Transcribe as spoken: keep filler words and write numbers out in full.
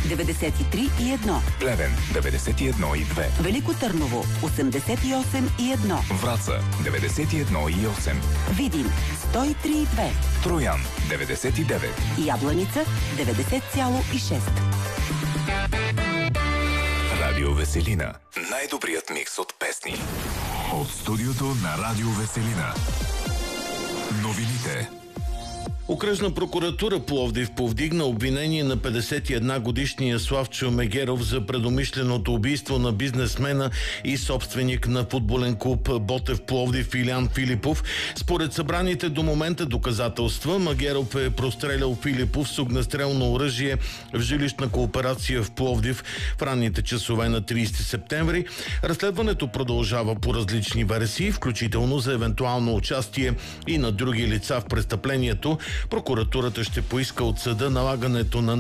деветдесет и три и едно. Плевен деветдесет и едно и две. Велико Търново осемдесет и осем и едно. Враца деветдесет и едно и осем. Видин сто и три и две. Троян деветдесет и девет. Ябланица деветдесет цяло и шест. Радио Веселина. Най-добрият микс от песни. От студиото на Радио Веселина. Новините. Окръжна прокуратура Пловдив повдигна обвинение на петдесет и една годишния Славчо Мегеров за предумишленото убийство на бизнесмена и собственик на футболен клуб Ботев Пловдив Илиян Филипов. Според събраните до момента доказателства, Мегеров е прострелял Филипов с огнестрелно оръжие в жилищна кооперация в Пловдив в ранните часове на тридесети септември. Разследването продължава по различни версии, включително за евентуално участие и на други лица в престъплението. Прокуратурата ще поиска от съда налагането на